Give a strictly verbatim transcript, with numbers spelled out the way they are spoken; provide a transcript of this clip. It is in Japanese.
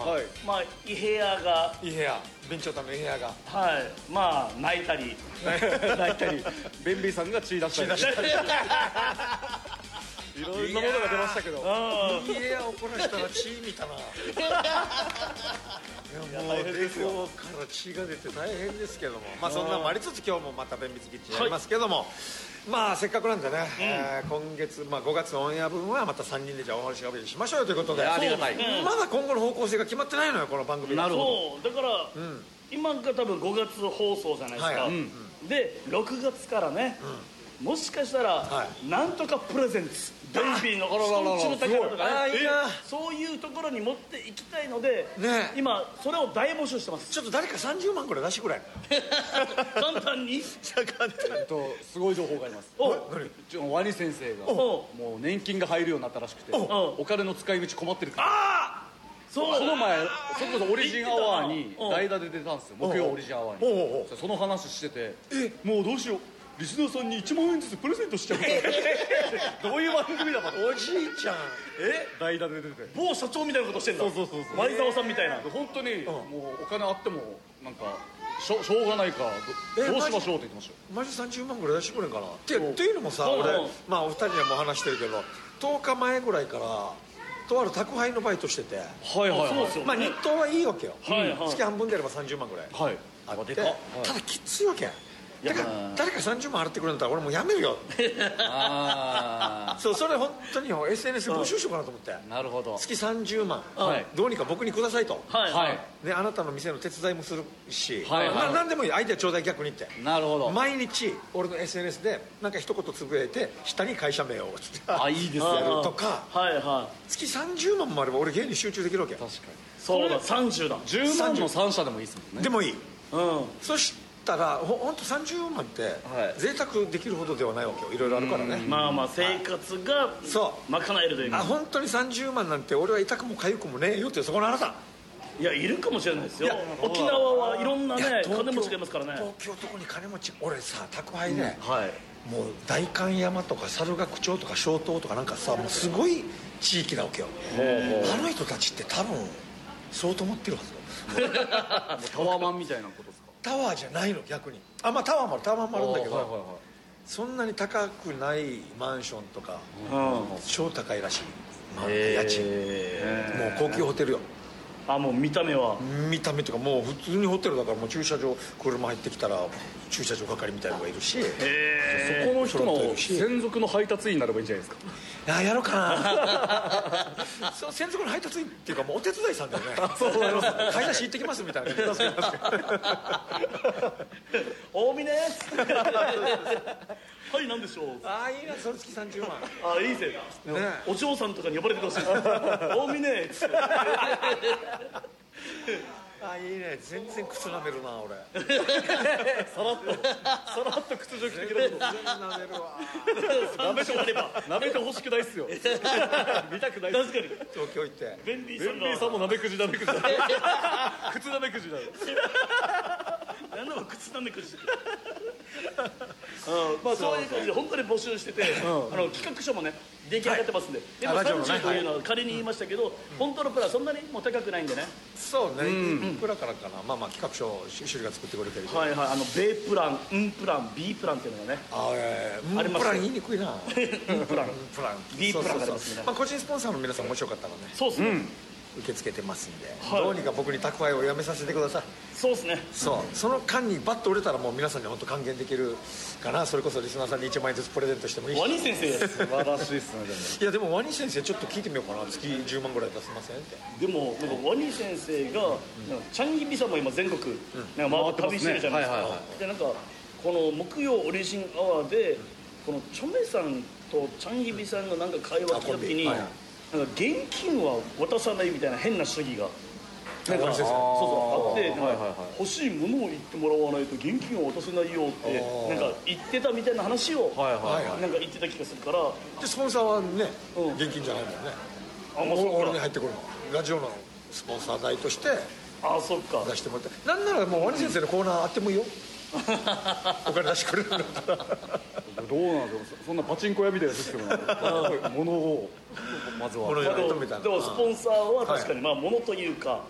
はい、 まあ伊部屋がいい部屋、備長炭のいい部屋が、 はいまあ泣いたり泣いたりベンビーさんが血出したりいろんなものが出ましたけど、 いい部屋怒らしたら血見たな。いやもうデコから血が出て大変ですけども、まあそんなもありつつ今日もまた便秘キッチンやりますけども、はい、まあせっかくなんでね、うんえー、今月、まあ、ごがつのオンエア分はまたさんにんでじゃあお話しゃべりしましょうよということで、 ありがたい、 うん、まだ今後の方向性が決まってないのよこの番組。 なるほど。そうだから、うん、今が多分ごがつ放送じゃないですか、はいうん、でろくがつからね、うん、もしかしたら、はい、なんとかプレゼンツベイビーの人んちの宝とかね、そういうところに持っていきたいので、ね、今それを大募集してます。 ちょっと誰かさんじゅうまんくらい出してくれ。 簡単に簡単とすごい情報があります。ワニ先生がもう年金が入るようになったらしくて、お金の使い道困ってるから。 あそうその前それこそオリジンアワーに代打で出たんですよ。木曜オリジンアワーにその話してて、もうどうしようリスナーさんにいちまんえんずつプレゼントしちゃうからどういう番組だろう。 おじいちゃんえ代打で出てて某社長みたいなことしてんだ。 そうそうそうそう前澤さんみたいな。 本当にもうお金あってもなんかしょしょうがないからどうしましょうって言ってましたよ。 マジさんじゅうまんぐらい出してくれんかなってっていうのもさ、俺まあお二人にはもう話してるけどとおかまえぐらいからとある宅配のバイトしてて、 はいはいはい、 まあ日当はいいわけよ、はいはい、月半分であればさんじゅうまんぐらいあって、はい、ただきついわけ。だから誰かさんじゅうまん払ってくれるんだったら俺もうやめるよ。あそうそれ本当に エスエヌエス 募集しようかなと思って、 なるほど月さんじゅうまん、はい、どうにか僕にくださいと、はいはい、であなたの店の手伝いもするし、はいはい、な何でもいい、アイデアちょうだい逆にって。 なるほど。 毎日俺の エスエヌエス でなんか一言つぶやいて下に会社名をあいいですやるとか、 はいはい、 月さんじゅうまんもあれば俺芸に集中できるわけ。 確かにそうださんじゅうだじゅうまんのさん社でもいいですもんね。 でもいい、うん、そしたらほほんとさんじゅうまんって贅沢できるほどではないわけよ。いろいろあるからね。 まあまあ生活が賄えるというか、 あ本当にさんじゅうまんなんて俺は痛くも痒くもねえよってそこのあなた。 いやいるかもしれないですよ。沖縄はいろんなね金持ちがいますからね。 東京とこに金持ち俺さ宅配で、うんはい、もう代官山とか猿楽町とか小東とかなんかさもうすごい地域なわけよ。あの人たちって多分相当持ってるはずタワーマンみたいなことですか。 タワーじゃないの逆に。あまあタワーもあるタワーもあるんだけど、はいはいはい、そんなに高くないマンションとか、うん、超高いらしい、まあ、家賃もう高級ホテルよ。 あもう見た目は見た目とかもう普通にホテルだからもう駐車場車入ってきたら駐車場係みたいなのがいるし、 そこの人の専属の配達員になればいいんじゃないですか。 あやろうかな。その専属の配達員っていうかもうお手伝いさんだよね。そうなります。買い出し行ってきますみたいな。 大峰はい何でしょう。 ああいいなその月さんじゅうまん。 あいいぜ、ね、お嬢さんとかに呼ばれてください。大峰っつってあいいね全然靴舐めるな俺。 さらっとさらっと屈辱的なこと全然舐めるわ。 舐めてあれば舐めてほしくないっすよ。見たくないっす。 確かに東京行ってベンビーさんがベンビーさんも舐めくじ舐めくじだ。靴舐めくじだ。 何だろう靴舐めくじ。まあそういう感じで本当に募集してて、あの企画書もね出来上がってますんで、でもさんじゅうというのは仮に言いましたけど、本当のプランそんなにもう高くないんでね。 そうね、いくらからかな。まあまあ企画書趣旨が作ってくれてる。 はいはい、あの米プラン、ンプラン、ビープランっていうのがねあります。プラン言いにくいな。ンプラン、ビープランがありますね。 個人スポンサーの皆さんもしよかったらね、 そうですね、 受け付けてますんで、どうにか僕に宅配をやめさせてください。 そうですね。 そうその間にバッと売れたらもう皆さんに本当還元できるかな。それこそリスナーさんにいちまんえんずつプレゼントしてもいいし。 ワニ先生素晴らしいですね。でもいやでもワニ先生ちょっと聞いてみようかな。月じゅうまんぐらい出せませんって。 でもなんかワニ先生が、うん、なんかチャンギビさんも今全国、うん、なんか回って旅してるじゃないですか、はいはいはい、でなんかこの木曜オリジンアワーで、うん、このチョメさんとチャンギビさんのなんか会話聞いた時に、はいはい、なんか現金は渡さないみたいな変な主義がなんかそうそうあって、なんか欲しいものを言ってもらわないと現金を渡せないよってなんか言ってたみたいな話をなんか言ってた気がするから。 でスポンサーはね、うん、現金じゃないもんね。あ、まあ、俺に入ってくるのラジオのスポンサー代としてあそっか出してもらって、なんならもうワニ先生のコーナーあってもいいよ。お金出してくれるんだったら。 どうなんですかそんなパチンコ屋みたいなシステムなの。物をまずはでもスポンサーは確かにまあ物というか